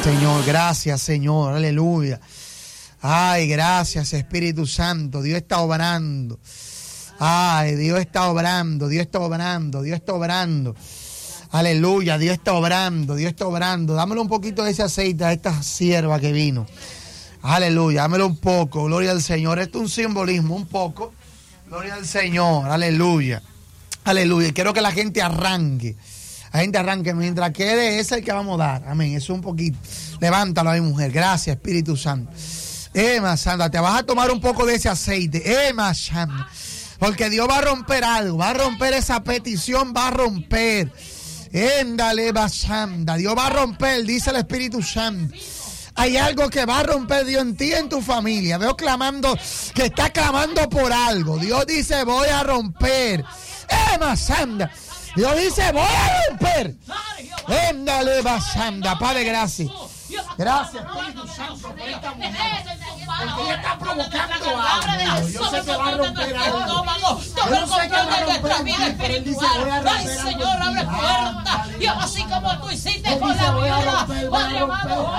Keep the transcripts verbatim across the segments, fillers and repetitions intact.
Señor, gracias, Señor, aleluya. Ay, gracias, Espíritu Santo. Dios está obrando. Ay, Dios está obrando, Dios está obrando, Dios está obrando. Aleluya, Dios está obrando, Dios está obrando. Dámelo un poquito de ese aceite a esta sierva que vino. Aleluya, dámelo un poco, gloria al Señor. Esto es un simbolismo, un poco. Gloria al Señor, aleluya. Aleluya, y quiero que la gente arranque. La gente arranque, mientras quede, ese es el que vamos a dar. Amén, eso un poquito. Levántalo ahí, mujer. Gracias, Espíritu Santo. Ema Santa, te vas a tomar un poco de ese aceite. Ema Santa. Porque Dios va a romper algo, va a romper esa petición, va a romper. Éndale, Basanda. Dios va a romper, dice el Espíritu Santo. Hay algo que va a romper Dios en ti y en tu familia. Veo clamando, que está clamando por algo. Dios dice, voy a romper. Ema Santa. Dios dice, voy a romper. Éndale, Basanda. Padre, gracias. Gracias, Espíritu Santo, por esta mujer. Porque ella está provocando algo. Yo sé que va a romper algo. Yo sé que va a romper vida, pero él dice, voy a romper. Ay, Señor, abre puertas. Dios, así como tú hiciste con la viuda. Padre amado,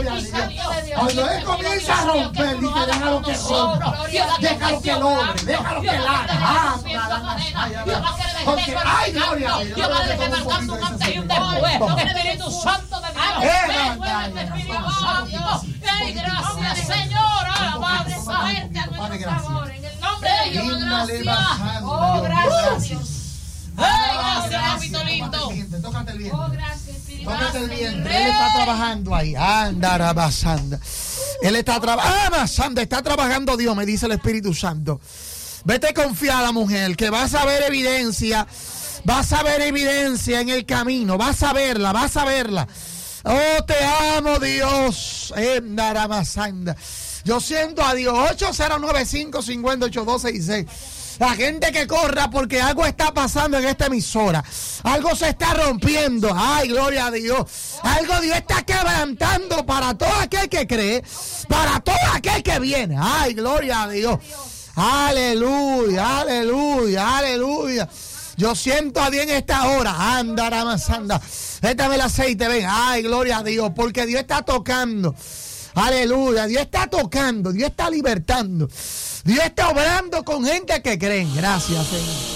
cuando él comienza a romper, dice, déjalo que rompa. Déjalo que logre. Déjalo que haga. Porque, ay, gloria a Dios. Dios va a levantar un antes y un después. Espíritu Santo de Dios. Espíritu Santo. Ay, gracias, Señor. Padre, suerte a nuestro favor. En el nombre de Dios, gracias. Oh, gracias, Dios. Ay, gracias, papito lindo. Tócate el vientre. Oh, gracias, Espíritu. Tócate el vientre. Él está trabajando ahí. Anda, Basanda. Él está trabajando. Ah, Basanda, está trabajando Dios, me dice el Espíritu Santo. Vete confiada, mujer, que vas a ver evidencia. Vas a ver evidencia en el camino. Vas a verla, vas a verla. Oh, te amo, Dios. Yo siento a Dios. ocho cero nueve cinco, cinco ocho dos seis seis. La gente que corra porque algo está pasando en esta emisora. Algo se está rompiendo. Ay, gloria a Dios. Algo Dios está quebrantando para todo aquel que cree. Para todo aquel que viene. Ay, gloria a Dios. Aleluya, aleluya, aleluya. Yo siento a Dios en esta hora. Anda, Ramasanda. Déjame el aceite, ven. Ay, gloria a Dios. Porque Dios está tocando. Aleluya. Dios está tocando. Dios está libertando. Dios está obrando con gente que creen. Gracias, Señor.